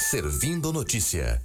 Servindo Notícia.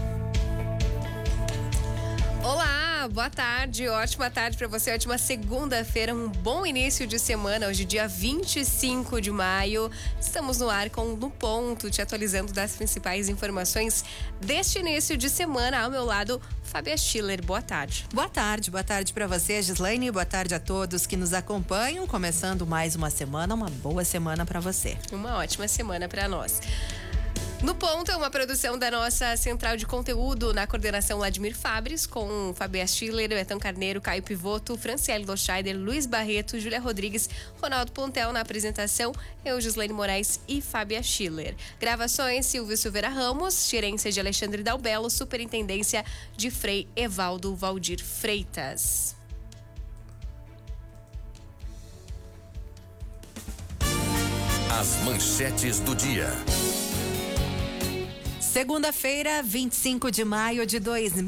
Olá, boa tarde, ótima tarde para você, ótima segunda-feira, um bom início de semana, hoje dia 25 de maio, estamos no ar com No Ponto, te atualizando das principais informações deste início de semana. Ao meu lado, Fábia Schiller, boa tarde. Boa tarde para você, Gislaine, boa tarde a todos que nos acompanham, começando mais uma semana, uma boa semana para você. Uma ótima semana para nós. No Ponto é uma produção da nossa central de conteúdo, na coordenação Vladimir Fabres, com Fábia Schiller, Betão Carneiro, Caio Pivoto, Franciele Loscheider, Luiz Barreto, Júlia Rodrigues, Ronaldo Pontel na apresentação, eu, Gislaine Moraes e Fábia Schiller. Gravações Silvio Silveira Ramos, gerência de Alexandre Dalbello, superintendência de Frei Evaldo Valdir Freitas. As manchetes do dia. Segunda-feira, 25 de maio de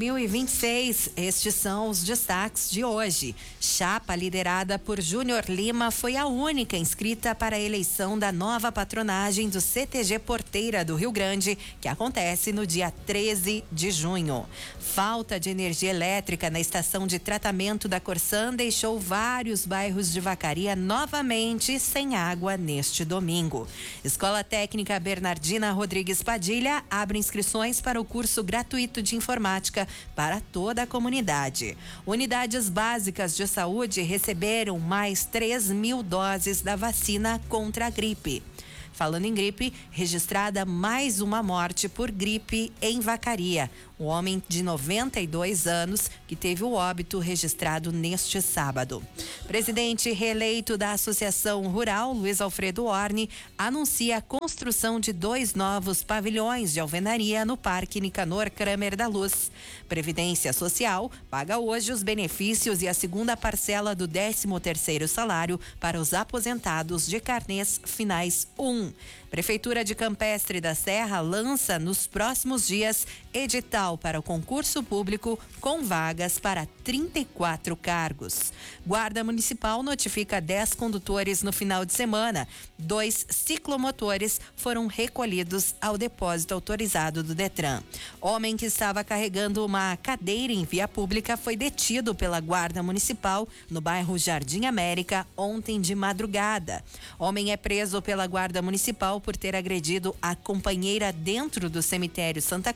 2026. Estes são os destaques de hoje. Chapa liderada por Júnior Lima foi a única inscrita para a eleição da nova patronagem do CTG Porteira do Rio Grande, que acontece no dia 13 de junho. Falta de energia elétrica na estação de tratamento da Corsan deixou vários bairros de Vacaria novamente sem água neste domingo. Escola Técnica Bernardina Rodrigues Padilha abre inscrições para o curso gratuito de informática para toda a comunidade. Unidades básicas de saúde receberam mais 3.000 doses da vacina contra a gripe. Falando em gripe, registrada mais uma morte por gripe em Vacaria. Um homem de 92 anos que teve o óbito registrado neste sábado. Presidente reeleito da Associação Rural, Luiz Alfredo Orne, anuncia a construção de 2 novos pavilhões de alvenaria no Parque Nicanor Kramer da Luz. Previdência Social paga hoje os benefícios e a segunda parcela do 13º salário para os aposentados de carnês finais 1. Prefeitura de Campestre da Serra lança nos próximos dias edital para o concurso público com vagas para 34 cargos. Guarda Municipal notifica 10 condutores no final de semana. 2 ciclomotores foram recolhidos ao depósito autorizado do Detran. Homem que estava carregando uma cadeira em via pública foi detido pela Guarda Municipal no bairro Jardim América ontem de madrugada. Homem é preso pela Guarda Municipal por ter agredido a companheira dentro do cemitério Santa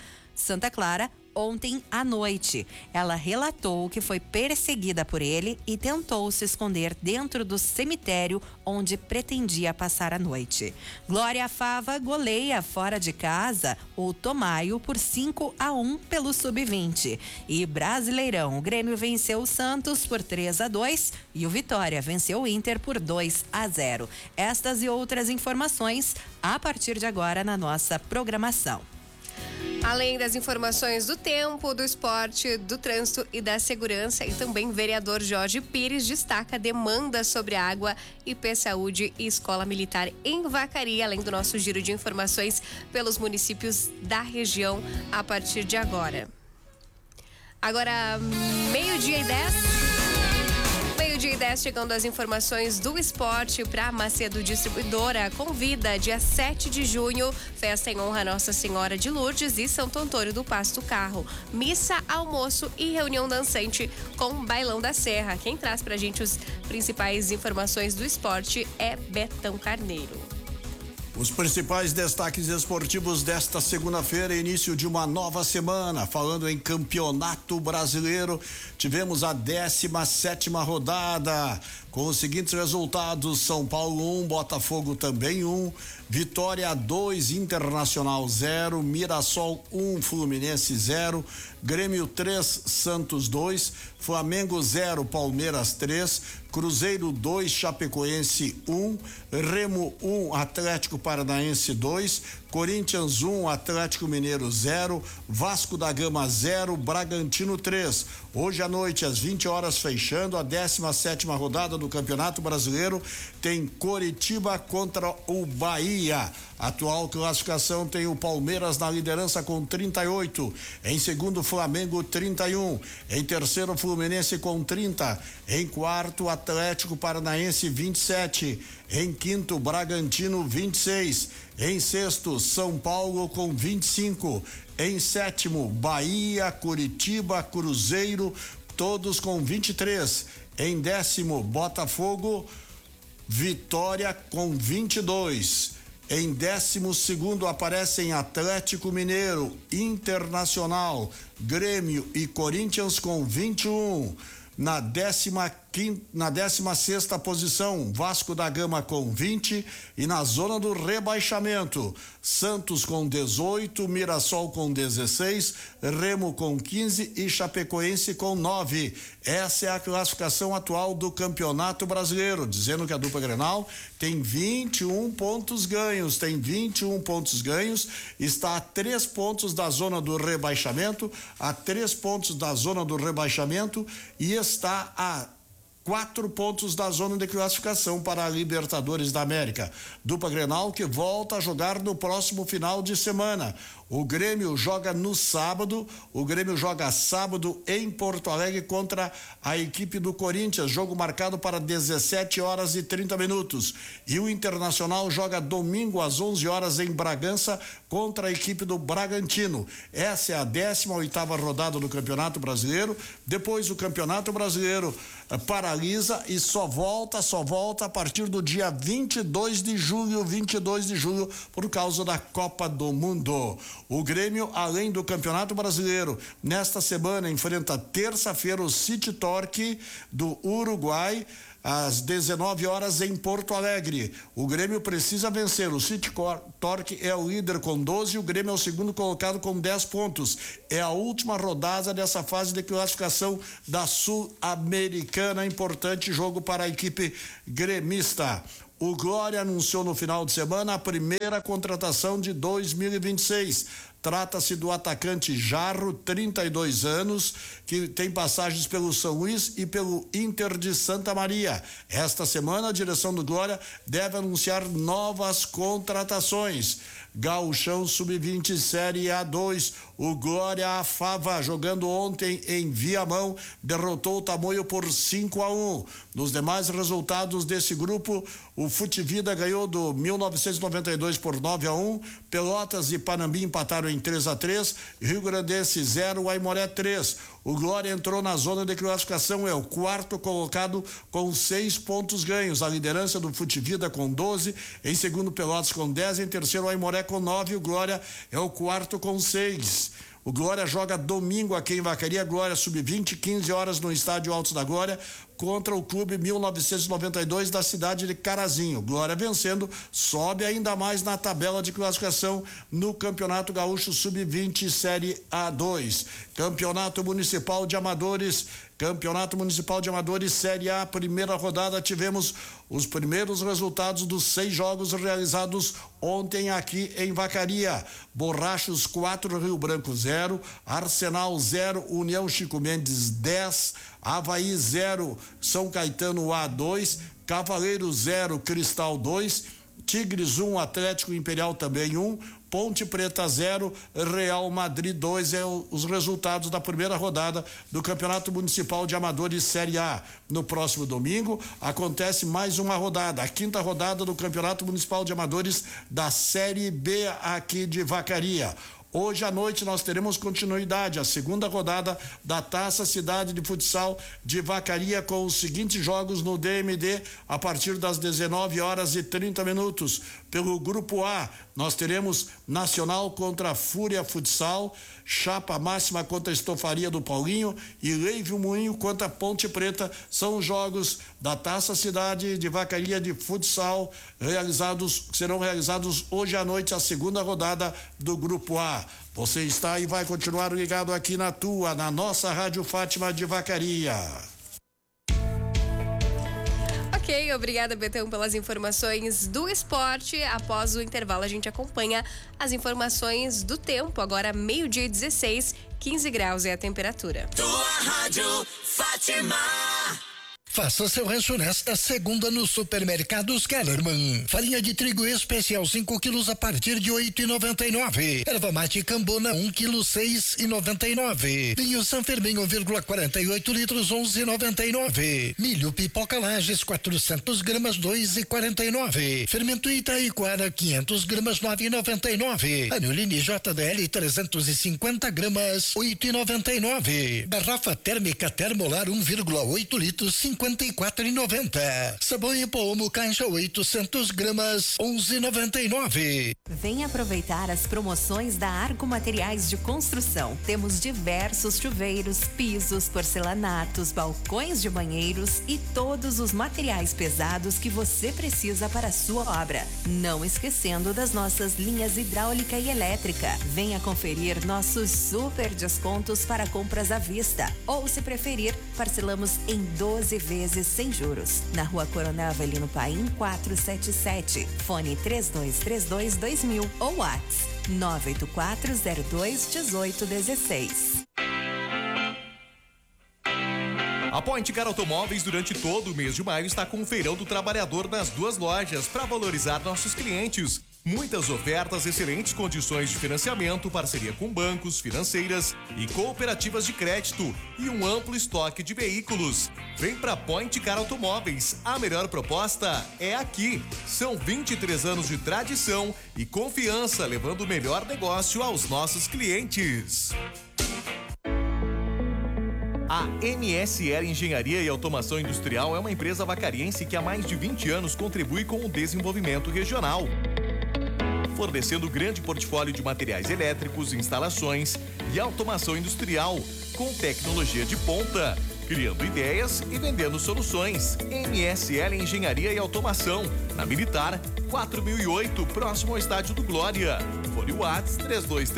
Clara ontem à noite. Ela relatou que foi perseguida por ele e tentou se esconder dentro do cemitério onde pretendia passar a noite. Glória Fava goleia fora de casa o Tomaio por 5-1 pelo Sub-20. E Brasileirão, o Grêmio venceu o Santos por 3-2 e o Vitória venceu o Inter por 2-0. Estas e outras informações a partir de agora na nossa programação. Além das informações do tempo, do esporte, do trânsito e da segurança, e também vereador Jorge Pires destaca demanda sobre água, IP Saúde e Escola Militar em Vacaria, além do nosso giro de informações pelos municípios da região a partir de agora. Agora, meio-dia e 10, chegando as informações do esporte para Macedo Distribuidora. Convida dia 7 de junho, festa em honra a Nossa Senhora de Lourdes e Santo Antônio do Pasto Carro. Missa, almoço e reunião dançante com Bailão da Serra. Quem traz pra gente as principais informações do esporte é Betão Carneiro. Os principais destaques esportivos desta segunda-feira, início de uma nova semana. Falando em Campeonato Brasileiro, tivemos a 17ª rodada, com os seguintes resultados: São Paulo 1, Botafogo também 1, Vitória 2, Internacional 0, Mirassol 1, Fluminense 0, Grêmio 3, Santos 2, Flamengo 0, Palmeiras 3, Cruzeiro 2, Chapecoense 1, Remo 1, Atlético Paranaense 2, Corinthians 1, Atlético Mineiro 0, Vasco da Gama 0, Bragantino 3. Hoje à noite, às 20 horas, fechando a 17ª rodada do Campeonato Brasileiro, tem Coritiba contra o Bahia. Atual classificação tem o Palmeiras na liderança com 38. Em segundo, Flamengo 31. Em terceiro, Fluminense com 30. Em quarto, Atlético Paranaense 27. Em quinto, Bragantino 26. Em sexto, São Paulo com 25. Em sétimo, Bahia, Curitiba, Cruzeiro, todos com 23. Em décimo, Botafogo, Vitória com 22. Em 12º aparecem Atlético Mineiro, Internacional, Grêmio e Corinthians com 21. Na 16ª posição, Vasco da Gama com 20 e na zona do rebaixamento, Santos com 18, Mirassol com 16, Remo com 15 e Chapecoense com 9. Essa é a classificação atual do Campeonato Brasileiro, dizendo que a dupla Grenal tem 21 pontos ganhos, está a 3 pontos da zona do rebaixamento, e está a 4 pontos da zona de classificação para a Libertadores da América. Dupla Grenal que volta a jogar no próximo final de semana. O Grêmio joga no sábado, sábado em Porto Alegre contra a equipe do Corinthians, jogo marcado para 17h30. E o Internacional joga domingo às 11h em Bragança contra a equipe do Bragantino. Essa é a 18ª rodada do Campeonato Brasileiro. Depois o Campeonato Brasileiro paralisa e só volta a partir do dia 22 de julho, por causa da Copa do Mundo. O Grêmio, além do Campeonato Brasileiro, nesta semana enfrenta terça-feira o City Torque do Uruguai, às 19h em Porto Alegre. O Grêmio precisa vencer. O City Torque é o líder com 12 e o Grêmio é o segundo colocado com 10 pontos. É a última rodada dessa fase de classificação da Sul-Americana. Importante jogo para a equipe gremista. O Glória anunciou no final de semana a primeira contratação de 2026. Trata-se do atacante Jarro, 32 anos, que tem passagens pelo São Luís e pelo Inter de Santa Maria. Esta semana, a direção do Glória deve anunciar novas contratações. Gauchão Sub-20 Série A2, o Glória Afava, jogando ontem em Viamão, derrotou o Tamoio por 5-1. Nos demais resultados desse grupo, o Futivida ganhou do 1992 por 9-1, Pelotas e Panambi empataram em 3-3, Rio Grandense 0, Aimoré 3. O Glória entrou na zona de classificação, é o quarto colocado com 6 pontos ganhos. A liderança do Futivida com 12, em segundo Pelotas com 10, em terceiro Aimoré com 9, o Glória é o quarto com 6. O Glória joga domingo aqui em Vacaria, Glória Sub-20, 15h no Estádio Altos da Glória, contra o Clube 1992 da cidade de Carazinho. Glória vencendo, sobe ainda mais na tabela de classificação no Campeonato Gaúcho Sub-20 Série A2. Campeonato Municipal de Amadores Série A, primeira rodada, tivemos os primeiros resultados dos 6 jogos realizados ontem aqui em Vacaria. Borrachos 4, Rio Branco 0, Arsenal 0, União Chico Mendes 10, Avaí 0, São Caetano A2, Cavaleiro 0, Cristal 2, Tigres 1, Atlético Imperial também 1, Ponte Preta 0, Real Madrid 2, os resultados da primeira rodada do Campeonato Municipal de Amadores Série A. No próximo domingo acontece mais uma rodada, a 5ª rodada do Campeonato Municipal de Amadores da Série B aqui de Vacaria. Hoje à noite nós teremos continuidade, a 2ª rodada da Taça Cidade de Futsal de Vacaria, com os seguintes jogos no DMD a partir das 19h30. Pelo Grupo A, nós teremos Nacional contra Fúria Futsal, Chapa Máxima contra Estofaria do Paulinho e Leivio Moinho contra Ponte Preta. São os jogos da Taça Cidade de Vacaria de Futsal serão realizados hoje à noite, a 2ª rodada do Grupo A. Você está e vai continuar ligado aqui na nossa Rádio Fátima de Vacaria. Ok, obrigada, Betão, pelas informações do esporte. Após o intervalo, a gente acompanha as informações do tempo. Agora, 12h16, 15 graus é a temperatura. Tua Rádio Fátima. Faça seu rancho nesta segunda no Supermercados Kellerman. Farinha de trigo especial 5 quilos a partir de 8,99. Erva mate Cambona 1 quilo 6,99. Vinho San Fermin 1,48 litros 11,99. Milho Pipoca Lages 400 gramas 2,49. Fermento Itaiquara 500 gramas 9,99. Anilini JDL 350 gramas 8,99. Garrafa térmica Termolar 1,8 litros 54,90. Sabão em pó Omo caixa 800 gramas 11,99. Vem aproveitar as promoções da Arco Materiais de Construção. Temos diversos chuveiros, pisos, porcelanatos, balcões de banheiros e todos os materiais pesados que você precisa para a sua obra. Não esquecendo das nossas linhas hidráulica e elétrica. Venha conferir nossos super descontos para compras à vista. Ou, se preferir, parcelamos em 12 vezes sem juros. Na Rua Coronel Avelino Paim 477. Fone 3232-2000 ou WhatsApp 98402-1816. A Point Car Automóveis, durante todo o mês de maio, está com o Feirão do Trabalhador nas 2 lojas para valorizar nossos clientes. Muitas ofertas, excelentes condições de financiamento, parceria com bancos, financeiras e cooperativas de crédito e um amplo estoque de veículos. Vem pra Point Car Automóveis, a melhor proposta é aqui. São 23 anos de tradição e confiança, levando o melhor negócio aos nossos clientes. A MSL Engenharia e Automação Industrial é uma empresa vacariense que há mais de 20 anos contribui com o desenvolvimento regional, fornecendo grande portfólio de materiais elétricos, instalações e automação industrial, com tecnologia de ponta, criando ideias e vendendo soluções. MSL Engenharia e Automação, na Militar 4008, próximo ao Estádio do Glória. Fone WhatsApp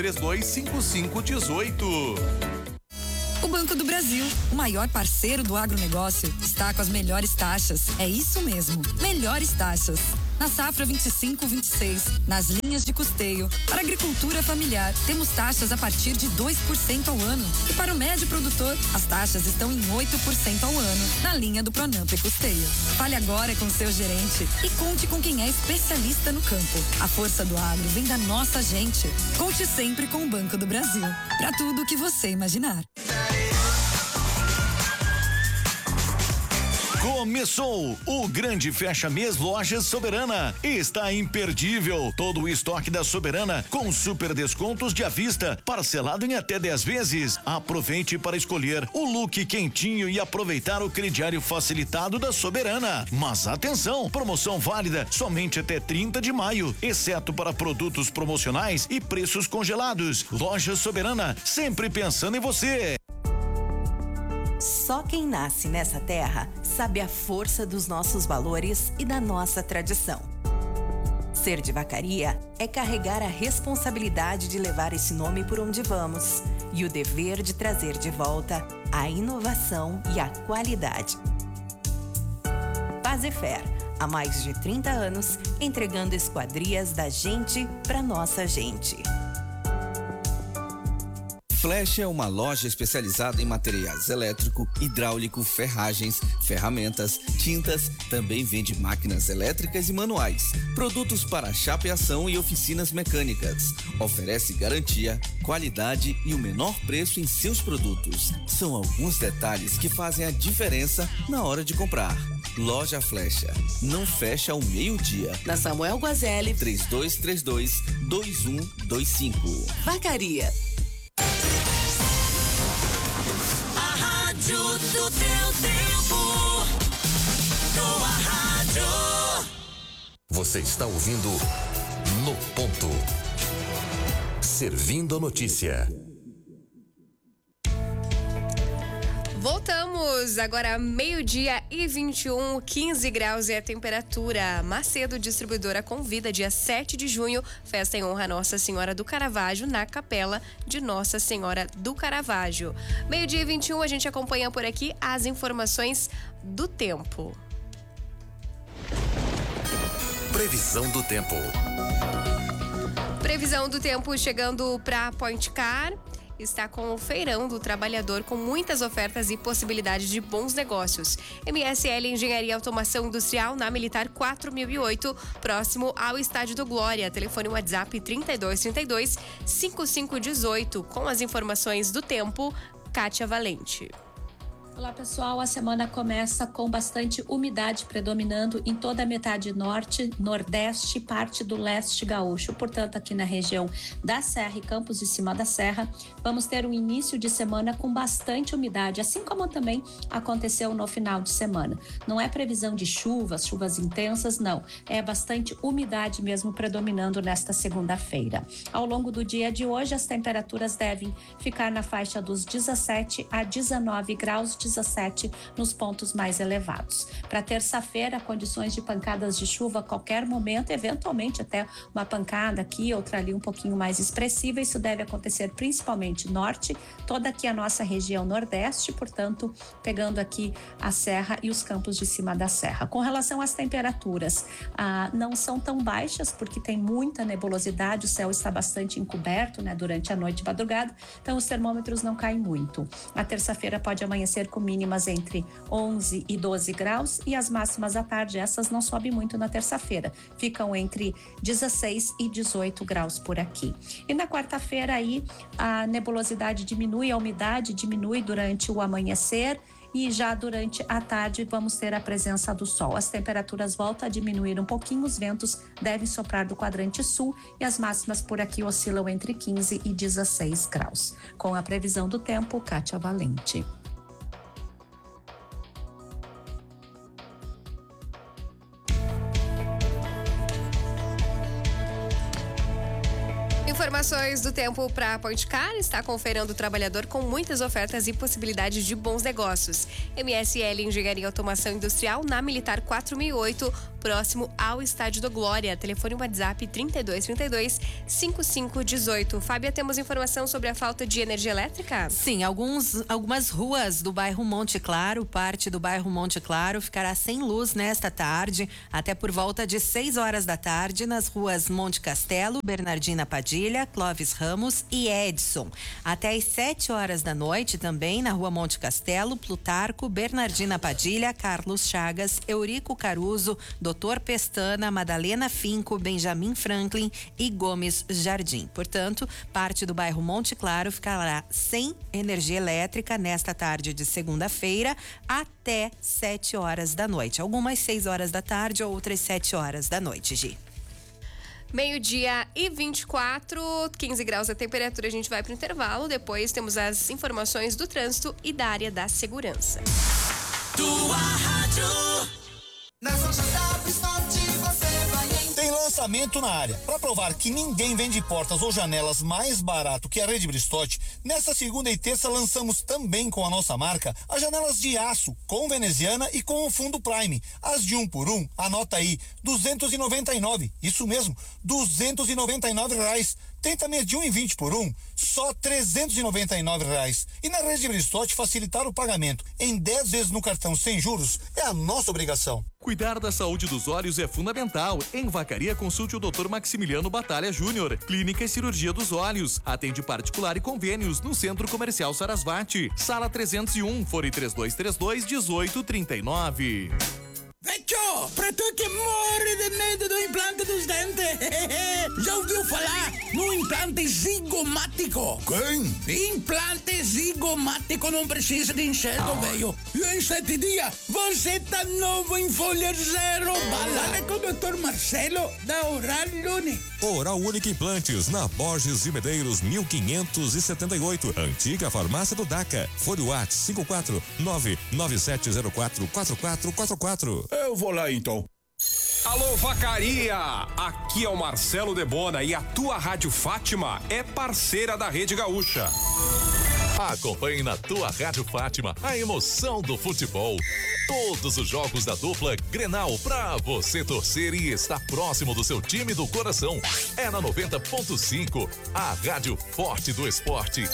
3232-5518. O Banco do Brasil, o maior parceiro do agronegócio, está com as melhores taxas. É isso mesmo, melhores taxas. Na safra 25-26, nas linhas de custeio, para agricultura familiar, temos taxas a partir de 2% ao ano. E para o médio produtor, as taxas estão em 8% ao ano, na linha do Pronamp e Custeio. Fale agora com seu gerente e conte com quem é especialista no campo. A força do agro vem da nossa gente. Conte sempre com o Banco do Brasil. Para tudo o que você imaginar. Começou o grande fecha-mês Lojas Soberana. Está imperdível todo o estoque da Soberana com super descontos de à vista, parcelado em até 10 vezes. Aproveite para escolher o look quentinho e aproveitar o crediário facilitado da Soberana. Mas atenção, promoção válida somente até 30 de maio, exceto para produtos promocionais e preços congelados. Loja Soberana, sempre pensando em você. Só quem nasce nessa terra sabe a força dos nossos valores e da nossa tradição. Ser de vacaria é carregar a responsabilidade de levar esse nome por onde vamos e o dever de trazer de volta a inovação e a qualidade. Fazefer, há mais de 30 anos, entregando esquadrias da gente para nossa gente. Flecha é uma loja especializada em materiais elétrico, hidráulico, ferragens, ferramentas, tintas, também vende máquinas elétricas e manuais, produtos para chapeação e oficinas mecânicas. Oferece garantia, qualidade e o menor preço em seus produtos. São alguns detalhes que fazem a diferença na hora de comprar. Loja Flecha, não fecha ao meio-dia. Na Samuel Guazelli 3232-2125. Vacaria. Do teu tempo, tua rádio. Você está ouvindo No Ponto. Servindo a notícia. Voltamos agora, meio-dia e 21, 15 graus é a temperatura. Macedo Distribuidora convida dia 7 de junho, festa em honra a Nossa Senhora do Caravaggio, na Capela de Nossa Senhora do Caravaggio. Meio-dia e 21, a gente acompanha por aqui as informações do tempo. Previsão do tempo. Previsão do tempo chegando para Point Car. está com o Feirão do Trabalhador com muitas ofertas e possibilidades de bons negócios. MSL Engenharia e Automação Industrial na Militar 4008, próximo ao Estádio do Glória. Telefone WhatsApp 3232-5518. Com as informações do tempo, Kátia Valente. Olá pessoal, a semana começa com bastante umidade predominando em toda a metade norte, nordeste e parte do leste gaúcho. Portanto, aqui na região da Serra e Campos de Cima da Serra, vamos ter um início de semana com bastante umidade, assim como também aconteceu no final de semana. Não é previsão de chuvas intensas, não. É bastante umidade mesmo predominando nesta segunda-feira. Ao longo do dia de hoje, as temperaturas devem ficar na faixa dos 17 a 19 graus, 17 nos pontos mais elevados. Para terça-feira, condições de pancadas de chuva a qualquer momento, eventualmente até uma pancada aqui, outra ali um pouquinho mais expressiva. Isso deve acontecer principalmente norte, toda aqui a nossa região nordeste, portanto, pegando aqui a serra e os campos de cima da serra. Com relação às temperaturas, não são tão baixas porque tem muita nebulosidade, o céu está bastante encoberto, né, durante a noite e madrugada, então os termômetros não caem muito. A terça-feira pode amanhecer com mínimas entre 11 e 12 graus e as máximas à tarde, essas não sobem muito na terça-feira, ficam entre 16 e 18 graus por aqui. E na quarta-feira aí a nebulosidade diminui, a umidade diminui durante o amanhecer e já durante a tarde vamos ter a presença do sol. As temperaturas voltam a diminuir um pouquinho, os ventos devem soprar do quadrante sul e as máximas por aqui oscilam entre 15 e 16 graus. Com a previsão do tempo, Kátia Valente. Informações do tempo para Ponte Car, está com o Feirão do Trabalhador com muitas ofertas e possibilidades de bons negócios. MSL Engenharia e Automação Industrial na Militar 4008, próximo ao Estádio do Glória. Telefone WhatsApp 3232-5518. Fábia, temos informação sobre a falta de energia elétrica? Sim, algumas ruas do bairro Monte Claro, parte do bairro Monte Claro, ficará sem luz nesta tarde, até por volta de 6 horas da tarde, nas ruas Monte Castelo, Bernardina Padilha, Clóvis Ramos e Edson. Até às 7 horas da noite, também na rua Monte Castelo, Plutarco, Bernardina Padilha, Carlos Chagas, Eurico Caruso, Doutor Pestana, Madalena Finco, Benjamin Franklin e Gomes Jardim. Portanto, parte do bairro Monte Claro ficará sem energia elétrica nesta tarde de segunda-feira até 7 horas da noite. Algumas 6 horas da tarde, outras 7 horas da noite, Gi. Meio-dia e 24, 15 graus a temperatura. A gente vai para o intervalo. Depois temos as informações do trânsito e da área da segurança. Tua rádio. Nas lojas da Bristote você vai em... Tem lançamento na área. Para provar que ninguém vende portas ou janelas mais barato que a Rede Bristote, nesta segunda e terça lançamos também com a nossa marca as janelas de aço com veneziana e com o fundo Prime. As de 1 por 1, anota aí, R$299. Isso mesmo, R$299. Tem também de 1,20 por 1, só R$399. E na Rede Bristote, facilitar o pagamento em 10 vezes no cartão sem juros é a nossa obrigação. Cuidar da saúde dos olhos é fundamental. Em Vacaria, consulte o Dr. Maximiliano Batalha Júnior. Clínica e Cirurgia dos Olhos. Atende particular e convênios no Centro Comercial Sarasvati. Sala 301, fone 3232-1839. Vecchio, pra tu que morre de medo do implante dos dentes, já ouviu falar no implante zigomático? Quem? Implante zigomático não precisa de enxergo, velho. E em 7 dias, você tá novo em folha zero. Balada com o Dr. Marcelo, da Oral Uni. Oral Única Implantes, na Borges de Medeiros, 1578. Antiga Farmácia do DACA. Fone WhatsApp 54997044444. Eu vou lá então. Alô, Vacaria! Aqui é o Marcelo Debona e a tua Rádio Fátima é parceira da Rede Gaúcha. Acompanhe na tua Rádio Fátima a emoção do futebol. Todos os jogos da dupla Grenal pra você torcer e estar próximo do seu time do coração. É na 90.5, a rádio forte do esporte.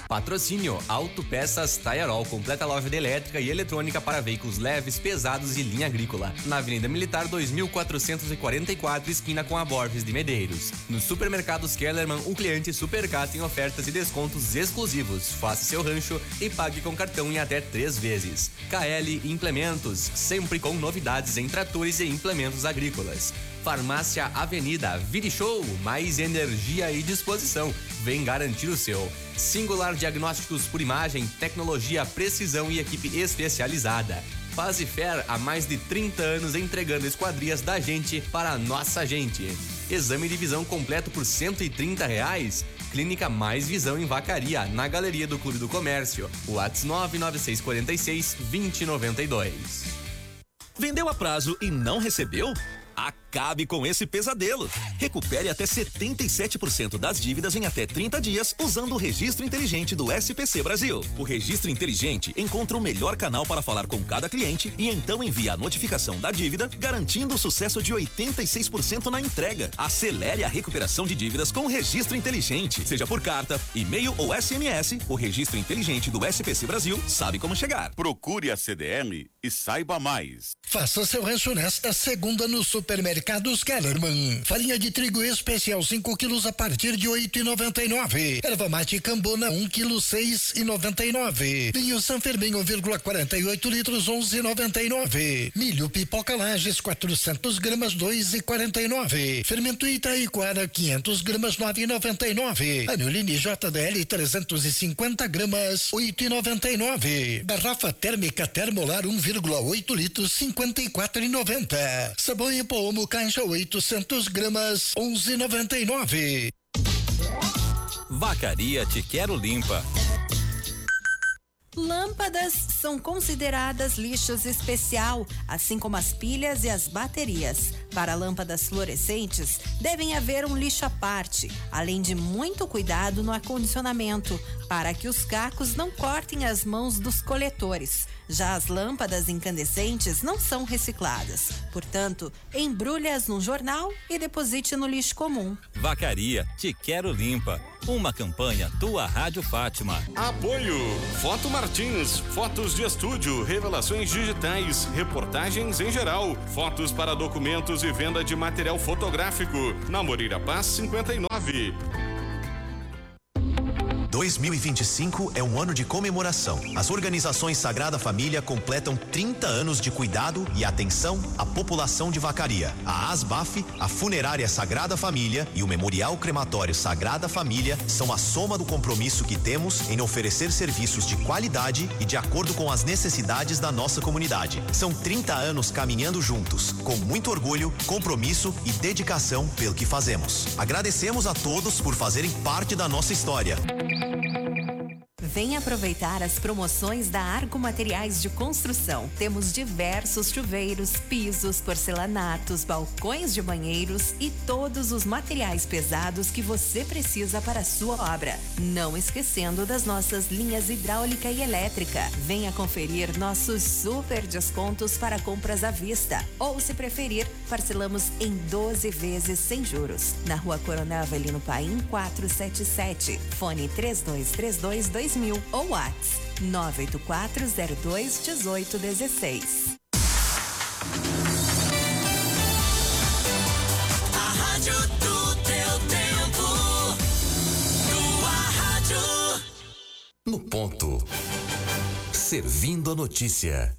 Patrocínio Autopeças Taiarol, completa loja de elétrica e eletrônica para veículos leves, pesados e linha agrícola. Na Avenida Militar 2444, esquina com a Borges de Medeiros. Nos supermercados Kellerman, o cliente Supercar tem ofertas e descontos exclusivos. Faça seu rancho e pague com cartão em até 3 vezes. KL Implementos, sempre com novidades em tratores e implementos agrícolas. Farmácia Avenida, Vire Show, mais energia e disposição. Vem garantir o seu. Singular Diagnósticos por Imagem, tecnologia, precisão e equipe especializada. Fazifer, há mais de 30 anos entregando esquadrias da gente para a nossa gente. Exame de visão completo por R$130. Clínica Mais Visão em Vacaria, na Galeria do Clube do Comércio. WhatsApp 99646-2092. Vendeu a prazo e não recebeu? Acabe com esse pesadelo. Recupere até 77% das dívidas em até 30 dias usando o Registro Inteligente do SPC Brasil. O Registro Inteligente encontra o melhor canal para falar com cada cliente e então envia a notificação da dívida, garantindo o sucesso de 86% na entrega. Acelere a recuperação de dívidas com o Registro Inteligente. Seja por carta, e-mail ou SMS, o Registro Inteligente do SPC Brasil sabe como chegar. Procure a CDL e saiba mais. Faça seu rancho nesta segunda no Supermercados Kellerman. Farinha de trigo especial 5 quilos a partir de 8,99. Erva mate Cambona 1 quilo 6,99. Vinho San Fermin 1,48 litros 11,99. Milho Pipoca Lages 400 gramas 2,49. Fermento Itaiquara 500 gramas 9,99. Anilini JDL 350 gramas 8,99. Garrafa térmica Termolar 1,8 litros 54,90. Sabão em pó Omo caixa 800 gramas 11,99. Vacaria Te Quero Limpa. Lâmpadas são consideradas lixos especial, assim como as pilhas e as baterias. Para lâmpadas fluorescentes, devem haver um lixo à parte, além de muito cuidado no acondicionamento, para que os cacos não cortem as mãos dos coletores. Já as lâmpadas incandescentes não são recicladas. Portanto, embrulhe-as num jornal e deposite no lixo comum. Vacaria Te Quero Limpa. Uma campanha Tua Rádio Fátima. Apoio Foto Martins, fotos de estúdio, revelações digitais, reportagens em geral, fotos para documentos e venda de material fotográfico. Na Moreira Paz 59. 2025 é um ano de comemoração. As organizações Sagrada Família completam 30 anos de cuidado e atenção à população de Vacaria. A ASBAF, a Funerária Sagrada Família e o Memorial Crematório Sagrada Família são a soma do compromisso que temos em oferecer serviços de qualidade e de acordo com as necessidades da nossa comunidade. São 30 anos caminhando juntos, com muito orgulho, compromisso e dedicação pelo que fazemos. Agradecemos a todos por fazerem parte da nossa história. Venha aproveitar as promoções da Arco Materiais de Construção. Temos diversos chuveiros, pisos, porcelanatos, balcões de banheiros e todos os materiais pesados que você precisa para a sua obra. Não esquecendo das nossas linhas hidráulica e elétrica. Venha conferir nossos super descontos para compras à vista. Ou, se preferir, parcelamos em 12 vezes sem juros. Na Rua Coronel Avelino Paim 477. Fone 3232-2000 ou WhatsApp 98402-1816. A rádio do teu tempo. Tua rádio. No ponto. Servindo a notícia.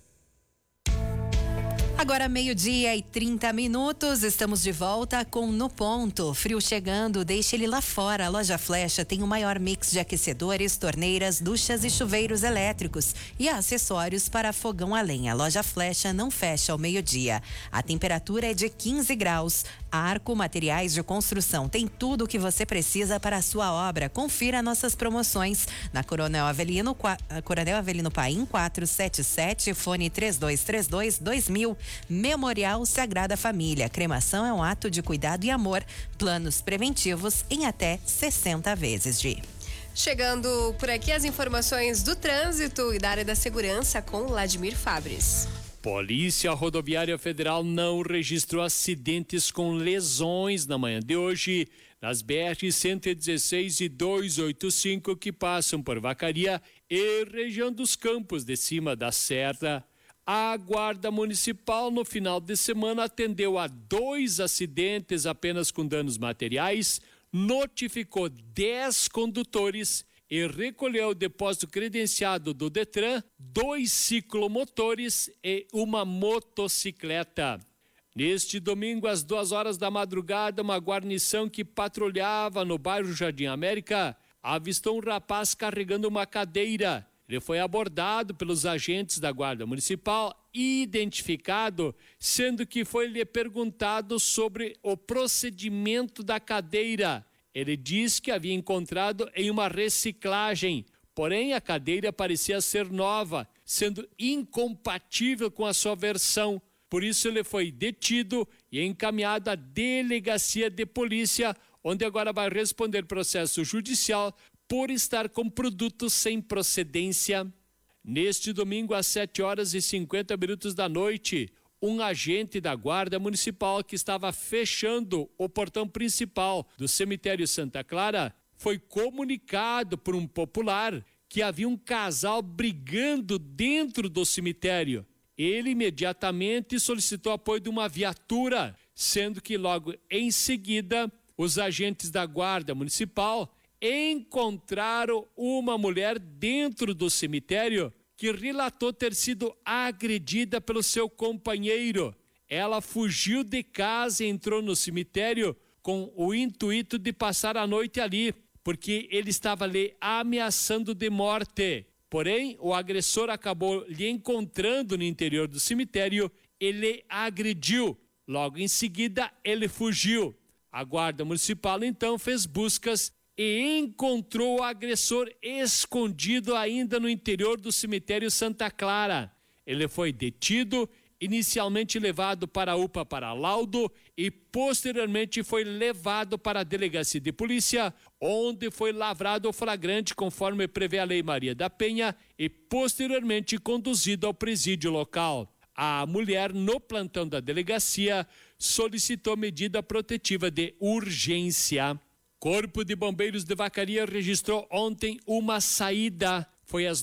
Agora 12:30, estamos de volta com No Ponto. Frio chegando, deixe ele lá fora. A Loja Flecha tem o maior mix de aquecedores, torneiras, duchas e chuveiros elétricos e acessórios para fogão a lenha. A Loja Flecha não fecha ao meio-dia. A temperatura é de 15 graus. Arco Materiais de Construção tem tudo o que você precisa para a sua obra. Confira nossas promoções na Coronel Avelino Paim 477, fone 3232-2000. Memorial Sagrada Família. Cremação é um ato de cuidado e amor. Planos preventivos em até 60 vezes de. Chegando por aqui as informações do trânsito e da área da segurança com Vladimir Fabres. Polícia Rodoviária Federal não registrou acidentes com lesões na manhã de hoje nas BR-116 e 285 que passam por Vacaria e região dos Campos de Cima da Serra. A Guarda Municipal no final de semana atendeu a 2 acidentes apenas com danos materiais, notificou 10 condutores e recolheu o depósito credenciado do Detran, 2 ciclomotores e uma motocicleta. Neste domingo, às 2 horas da madrugada, uma guarnição que patrulhava no bairro Jardim América avistou um rapaz carregando uma cadeira. Ele foi abordado pelos agentes da Guarda Municipal e identificado, sendo que foi-lhe perguntado sobre o procedimento da cadeira. Ele disse que havia encontrado em uma reciclagem, porém a cadeira parecia ser nova, sendo incompatível com a sua versão. Por isso ele foi detido e encaminhado à delegacia de polícia, onde agora vai responder processo judicial por estar com produtos sem procedência. Neste domingo, às 7h50 da noite, um agente da Guarda Municipal que estava fechando o portão principal do cemitério Santa Clara foi comunicado por um popular que havia um casal brigando dentro do cemitério. Ele imediatamente solicitou apoio de uma viatura, sendo que logo em seguida os agentes da Guarda Municipal encontraram uma mulher dentro do cemitério que relatou ter sido agredida pelo seu companheiro. Ela fugiu de casa e entrou no cemitério com o intuito de passar a noite ali, porque ele estava lhe ameaçando de morte. Porém, o agressor acabou lhe encontrando no interior do cemitério e lhe agrediu. Logo em seguida, ele fugiu. A Guarda Municipal, então, fez buscas e encontrou o agressor escondido ainda no interior do cemitério Santa Clara. Ele foi detido, inicialmente levado para a UPA para laudo e posteriormente foi levado para a delegacia de polícia, onde foi lavrado o flagrante conforme prevê a Lei Maria da Penha e posteriormente conduzido ao presídio local. A mulher, no plantão da delegacia, solicitou medida protetiva de urgência. Corpo de Bombeiros de Vacaria registrou ontem uma saída. Foi às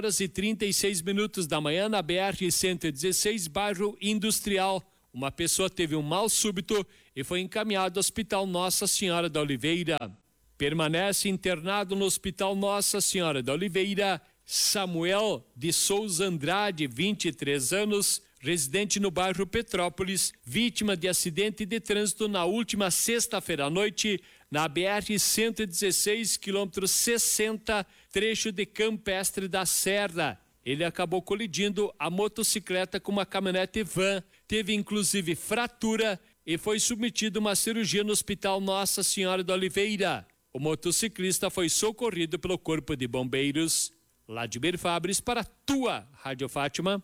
9h36 da manhã na BR-116, bairro Industrial. Uma pessoa teve um mal súbito e foi encaminhado ao Hospital Nossa Senhora da Oliveira. Permanece internado no Hospital Nossa Senhora da Oliveira Samuel de Souza Andrade, 23 anos, residente no bairro Petrópolis, vítima de acidente de trânsito na última sexta-feira à noite, na BR-116, quilômetro 60, trecho de Campestre da Serra. Ele acabou colidindo a motocicleta com uma caminhonete van, teve inclusive fratura e foi submetido a uma cirurgia no Hospital Nossa Senhora da Oliveira. O motociclista foi socorrido pelo Corpo de Bombeiros. Vladimir Fabres para a tua Rádio Fátima.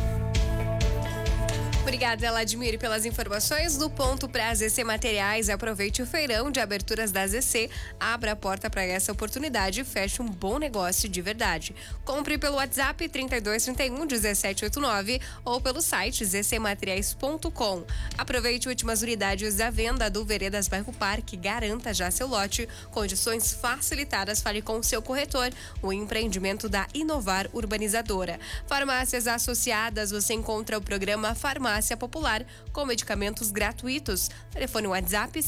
Obrigada, Vladimir, pelas informações. No ponto para a ZC Materiais, aproveite o feirão de aberturas da ZC, abra a porta para essa oportunidade e feche um bom negócio de verdade. Compre pelo WhatsApp 3231-1789 ou pelo site zcmateriais.com. Aproveite últimas unidades da venda do Veredas Bairro Parque, garanta já seu lote, condições facilitadas, fale com o seu corretor, o empreendimento da Inovar Urbanizadora. Farmácias associadas, você encontra o programa Farmácia Popular com medicamentos gratuitos. Telefone WhatsApp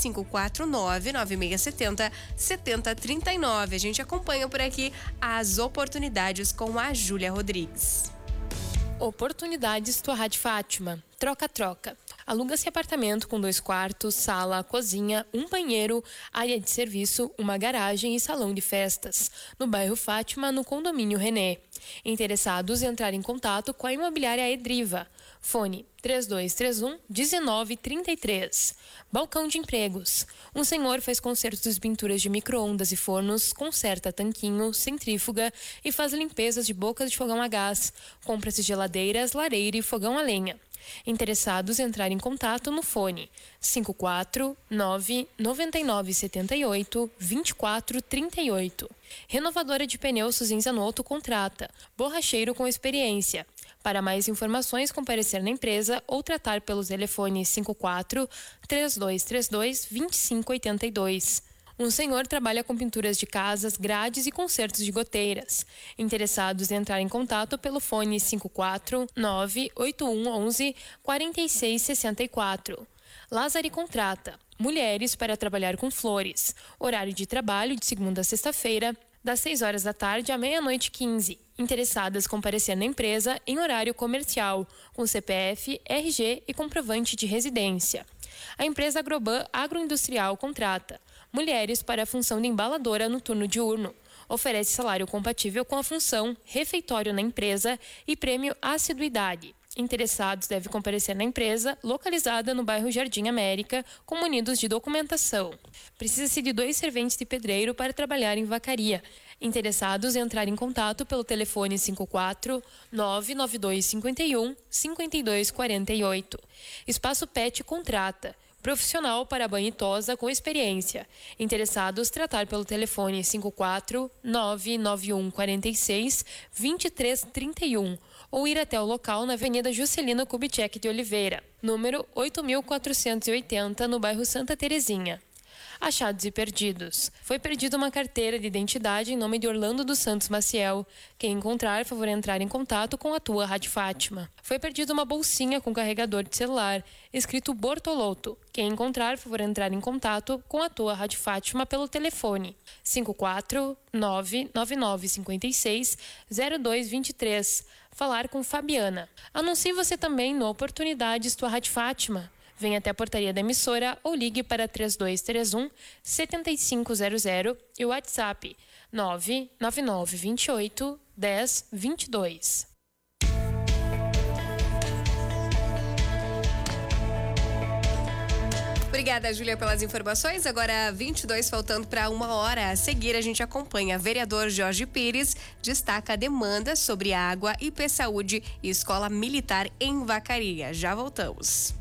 549-9670-7039. A gente acompanha por aqui as oportunidades com a Júlia Rodrigues. Oportunidades tua Rádio Fátima. Troca-troca. Aluga-se apartamento com 2 quartos, sala, cozinha, um banheiro, área de serviço, uma garagem e salão de festas. No bairro Fátima, no condomínio René. Interessados, entrar em contato com a imobiliária Edriva. Fone 3231-1933. Balcão de empregos. Um senhor faz consertos de pinturas de micro-ondas e fornos, conserta tanquinho, centrífuga e faz limpezas de bocas de fogão a gás. Compra-se geladeiras, lareira e fogão a lenha. Interessados, entrar em contato no fone 549-9978-2438. Renovadora de pneus Suzinza Noto contrata. Borracheiro com experiência. Para mais informações, comparecer na empresa ou tratar pelo telefone 54-3232-2582. Um senhor trabalha com pinturas de casas, grades e consertos de goteiras. Interessados em entrar em contato pelo fone 549-8111-4664. Lázari contrata mulheres para trabalhar com flores. Horário de trabalho de segunda a sexta-feira, das 6 horas da tarde à meia-noite 15. Interessadas comparecer na empresa em horário comercial, com CPF, RG e comprovante de residência. A empresa Agroban Agroindustrial contrata mulheres para a função de embaladora no turno diurno. Oferece salário compatível com a função, refeitório na empresa e prêmio assiduidade. Interessados devem comparecer na empresa, localizada no bairro Jardim América, com munidos de documentação. Precisa-se de 2 serventes de pedreiro para trabalhar em vacaria. Interessados em entrar em contato pelo telefone 54-99251-5248. Espaço Pet contrata profissional para banho e tosa com experiência. Interessados, tratar pelo telefone 54-99146-2331 ou ir até o local na Avenida Juscelino Kubitschek de Oliveira, número 8480, no bairro Santa Terezinha. Achados e perdidos. Foi perdida uma carteira de identidade em nome de Orlando dos Santos Maciel. Quem encontrar, favor entrar em contato com a tua Rádio Fátima. Foi perdida uma bolsinha com carregador de celular, escrito Bortoloto. Quem encontrar, favor entrar em contato com a tua Rádio Fátima pelo telefone 54-99956-0223. Falar com Fabiana. Anuncie você também no Oportunidades Tua Rádio Fátima. Venha até a portaria da emissora ou ligue para 3231-7500 e o WhatsApp 99928-1022. Obrigada, Júlia, pelas informações. Agora, 22, faltando para 1h. A seguir, a gente acompanha. Vereador Jorge Pires destaca a demanda sobre água, IP Saúde e Escola Militar em Vacaria. Já voltamos.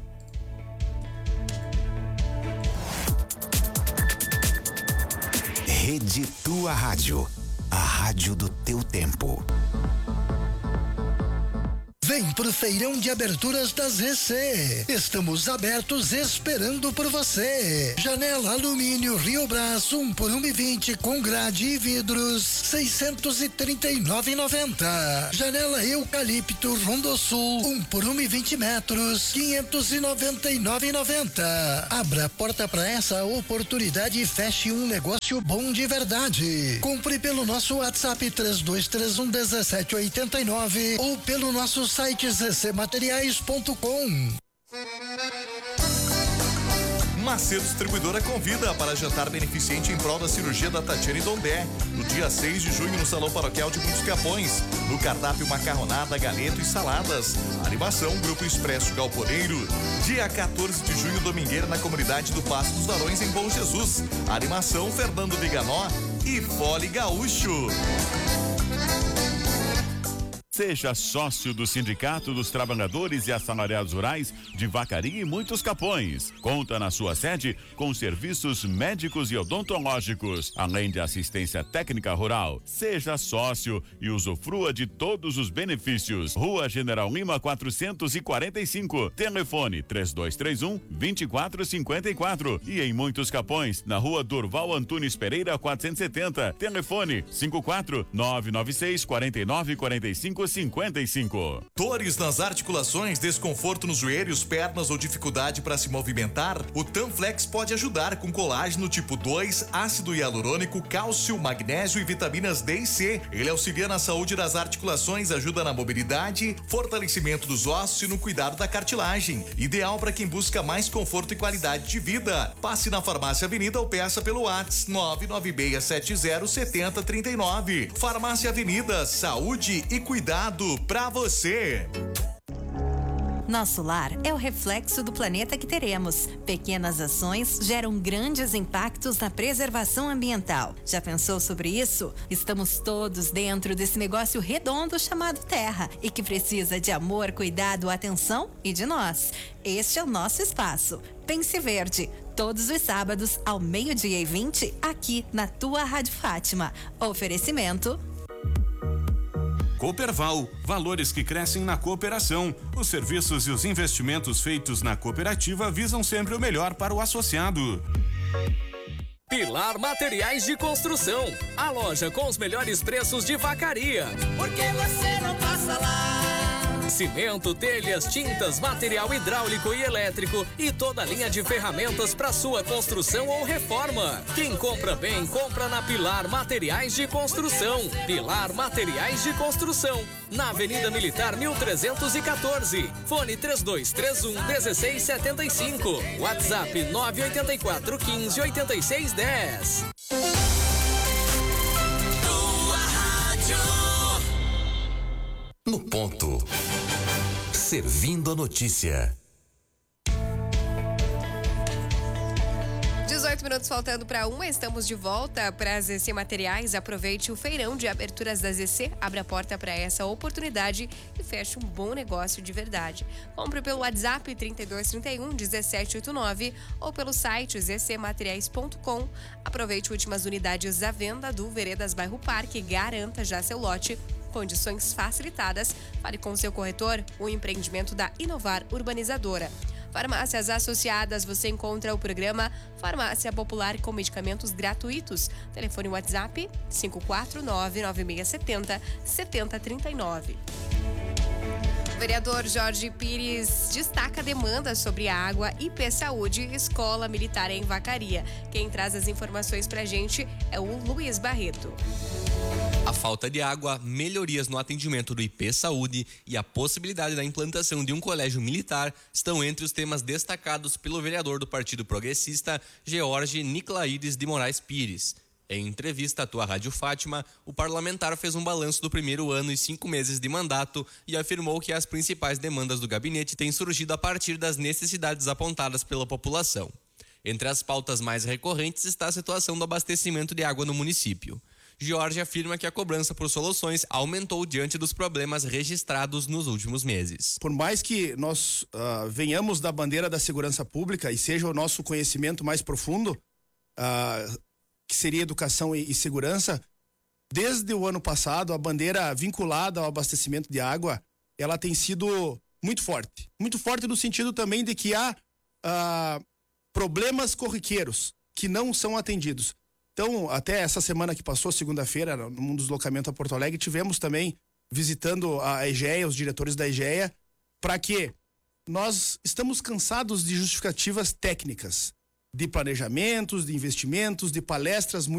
Rede Tua Rádio, a rádio do teu tempo. Vem pro feirão de aberturas das RC. Estamos abertos esperando por você. Janela alumínio Rio Brás 1 por 1,20 com grade e vidros 639,90. Janela eucalipto Rondosul 1 por 1,20 metros 599,90. Abra a porta para essa oportunidade e feche um negócio bom de verdade. Compre pelo nosso WhatsApp 3231-1789 ou pelo nosso site ccmateriais.com. Macedo Distribuidora convida para jantar beneficente em prol da cirurgia da Tatiane Dondé, no dia 6 de junho no Salão Paroquial de Muitos Capões. No cardápio, macarronada, galeto e saladas. Animação, Grupo Expresso Galponeiro. Dia 14 de junho, domingueira, na comunidade do Passo dos Varões, em Bom Jesus. Animação, Fernando Viganó e Fole Gaúcho. Seja sócio do Sindicato dos Trabalhadores e Assalariados Rurais de Vacaria e Muitos Capões. Conta na sua sede com serviços médicos e odontológicos, além de assistência técnica rural. Seja sócio e usufrua de todos os benefícios. Rua General Lima 445. Telefone 3231-2454. E em Muitos Capões, na Rua Durval Antunes Pereira 470. Telefone 54-996-494555. Dores nas articulações, desconforto nos joelhos, pernas ou dificuldade para se movimentar? O Tanflex pode ajudar com colágeno tipo 2, ácido hialurônico, cálcio, magnésio e vitaminas D e C. Ele auxilia na saúde das articulações, ajuda na mobilidade, fortalecimento dos ossos e no cuidado da cartilagem. Ideal para quem busca mais conforto e qualidade de vida. Passe na Farmácia Avenida ou peça pelo WhatsApp 996707039. Farmácia Avenida, saúde e cuidado pra você. Nosso lar é o reflexo do planeta que teremos. Pequenas ações geram grandes impactos na preservação ambiental. Já pensou sobre isso? Estamos todos dentro desse negócio redondo chamado Terra e que precisa de amor, cuidado, atenção e de nós. Este é o nosso espaço. Pense Verde. Todos os sábados ao 12:20 aqui na tua Rádio Fátima. Oferecimento Cooperval, valores que crescem na cooperação. Os serviços e os investimentos feitos na cooperativa visam sempre o melhor para o associado. Pilar Materiais de Construção, a loja com os melhores preços de Vacaria. Por que você não passa lá? Cimento, telhas, tintas, material hidráulico e elétrico e toda a linha de ferramentas para sua construção ou reforma. Quem compra bem, compra na Pilar Materiais de Construção. Pilar Materiais de Construção, na Avenida Militar 1314. Fone 3231-1675. WhatsApp 984-15-8610. No ponto. Servindo a notícia. 18 minutos faltando para 1, estamos de volta para a ZC Materiais. Aproveite o feirão de aberturas da ZC, abra a porta para essa oportunidade e feche um bom negócio de verdade. Compre pelo WhatsApp 3231-1789 ou pelo site zcmateriais.com. Aproveite últimas unidades à venda do Veredas Bairro Parque, garanta já seu lote. Condições facilitadas. Fale com seu corretor, o empreendimento da Inovar Urbanizadora. Farmácias associadas, você encontra o programa Farmácia Popular com medicamentos gratuitos. Telefone WhatsApp 549-9670-7039. O vereador Jorge Pires destaca demandas sobre água, IP Saúde e Escola Militar em Vacaria. Quem traz as informações pra gente é o Luiz Barreto. A falta de água, melhorias no atendimento do IP Saúde e a possibilidade da implantação de um colégio militar estão entre os temas destacados pelo vereador do Partido Progressista, George Niclaides de Moraes Pires. Em entrevista à Tua Rádio Fátima, o parlamentar fez um balanço do primeiro ano e 5 meses de mandato e afirmou que as principais demandas do gabinete têm surgido a partir das necessidades apontadas pela população. Entre as pautas mais recorrentes está a situação do abastecimento de água no município. Jorge afirma que a cobrança por soluções aumentou diante dos problemas registrados nos últimos meses. Por mais que nós venhamos da bandeira da segurança pública e seja o nosso conhecimento mais profundo, que seria educação e segurança, desde o ano passado, a bandeira vinculada ao abastecimento de água, ela tem sido muito forte. Muito forte no sentido também de que há problemas corriqueiros que não são atendidos. Então, até essa semana que passou, segunda-feira, num deslocamento a Porto Alegre, tivemos também visitando a EGEA, os diretores da EGEA, para que nós estamos cansados de justificativas técnicas, de planejamentos, de investimentos, de palestras